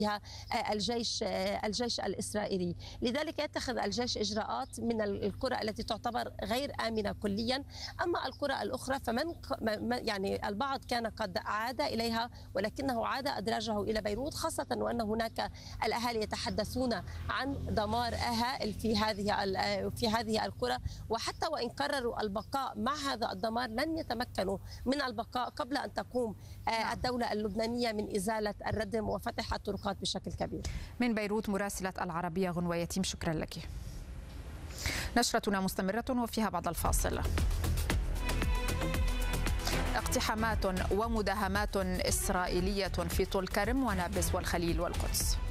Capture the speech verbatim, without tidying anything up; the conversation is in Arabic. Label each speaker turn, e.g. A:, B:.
A: الجيش الجيش الإسرائيلي. لذلك يتخذ الجيش إجراءات من القرى التي تعتبر غير آمنة كليا. أما القرى الأخرى فمن يعني البعض كان قد عاد إليها ولكنه عاد أدراجه إلى بيروت، خاصة وأن هناك الأهالي يتحدثون عن دمار هائل في هذه في هذه القرى، وحتى وإن قرروا البقاء مع هذا الدمار لن يتمكنوا من البقاء قبل أن تقوم الدولة اللبنانية من إزالة الردم وفتح الطرقات بشكل كبير.
B: من بيروت مراسلة العربية غنوة يتيم، شكرا لك. نشرتنا مستمرة وفيها بعد الفاصل. اقتحامات ومداهمات إسرائيلية في طول كرم ونابلس والخليل والقدس.